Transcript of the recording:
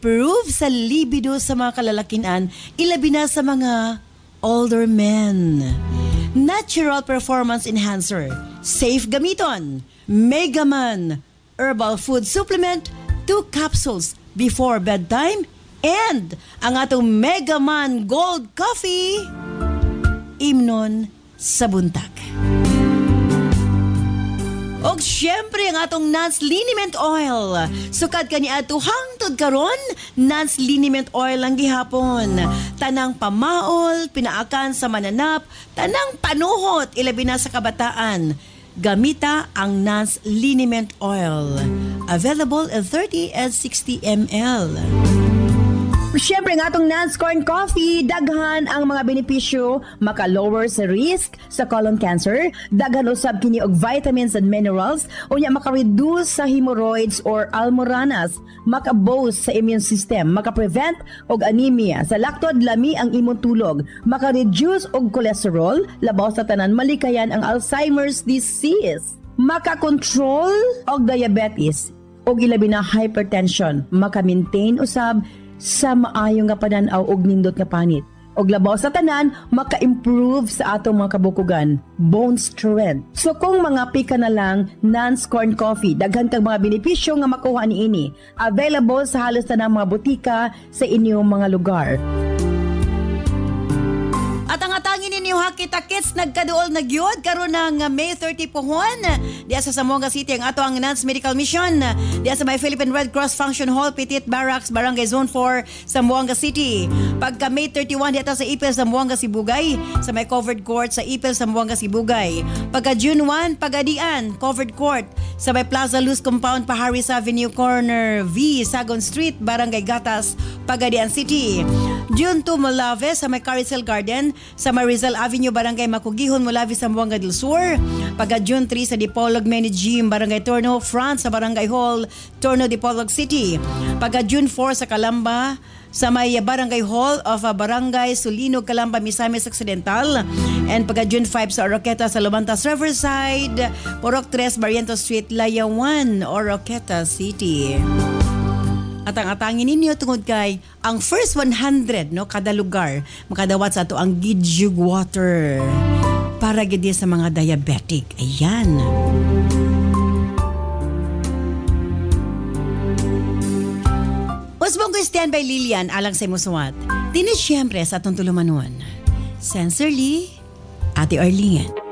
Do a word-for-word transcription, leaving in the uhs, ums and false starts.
maka-improve sa libido sa mga kalalakinan, ilabi na sa mga older men. Natural performance enhancer, safe gamiton, Megaman Herbal Food Supplement, two capsules before bedtime, and ang atong Megaman Gold Coffee, imnon sa buntag. Og syempre ang atong Nance Liniment Oil. Sukad kani ato hangtod karon, Nance Liniment Oil ang gihapon. Tanang pamaol, pinaakan sa mananap, tanang panuhot, ilabi na sa kabataan. Gamita ang Nance Liniment Oil. Available in thirty and sixty milliliters. Siyempre nga itong Nance Corn Coffee, daghan ang mga benepisyo, maka-lower sa risk sa colon cancer, daghan usab kini og vitamins and minerals, unya maka-reduce sa hemorrhoids or almoranas, maka-boost sa immune system, maka-prevent og anemia, sa laktod lami ang imong tulog, maka-reduce og cholesterol, labaw sa tanan malikayan ang Alzheimer's disease, maka-control og diabetes, og ilabi na hypertension, maka-maintain usab sa maayong nga pananaw og nindot nga panit. Og labaw sa tanan, maka-improve sa atong mga kabukugan, bone strength. So kung mga pika na lang, Nance Corn Coffee, daghan kang mga benepisyo nga makuha niini. Available sa halos tanang mga butika sa inyong mga lugar. At ang atangin ninyo hakita-kits nagkaduol na gyud karon ng May thirty pohon. Diya sa Zamboanga City ang ato ang Nance Medical Mission. Diya sa may Philippine Red Cross Function Hall, Petit Barracks, Barangay Zone four, Zamboanga City. Pagka May thirty-one diya sa Ipil, Zamboanga, Sibugay. Sa may covered court sa Ipil, Zamboanga, Sibugay. Pagka June one, Pagadian, covered court. Sa may Plaza Luz Compound, Paharis Avenue, Corner V, Sagon Street, Barangay Gatas, Pagadian City. June two, Malave, sa may Carousel Garden. Sa Marizal Avenue, Barangay Makugihon, Mulavi, Zamboanga del Sur. Pagka June three sa Dipolog Mini Gym, Barangay Torno, France, sa Barangay Hall, Torno, Dipolog City. Pagka June four sa Calamba, sa may Barangay Hall of uh, Barangay Sulinog, Calamba, Misamis Occidental. And pagka June five sa Oroqueta, sa Lumantas Riverside, Porok three, Barrientos Street, Layawan, Oroqueta City. At ang atangin ninyo tungod kay ang first one hundred no kada lugar makadawat sa ato ang Gidyug water para gid sa mga diabetic. Ayan. Usbong ko standby Lilian alang sa imusuwat. Dini siyempre sa atong tulumanon. Sincerely, Ate Arlene.